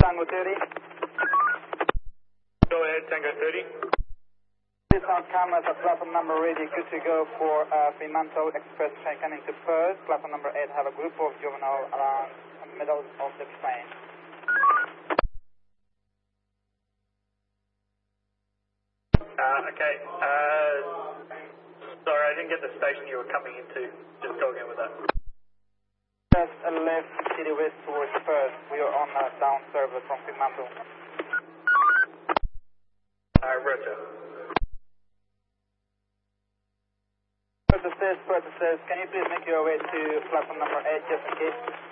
Tango 30. Go ahead, Tango 30. This on cameras at platform number ready, good to go for Fremantle Express train coming to Perth. Platform number 8 have a group of juvenile around the middle of the train. Okay. Sorry, I didn't get the station you were coming into. Just go again with that. Just left City West towards Perth. We are on a down service from Fremantle. Roger. Perth says, can you please make your way to platform number 8 just in case?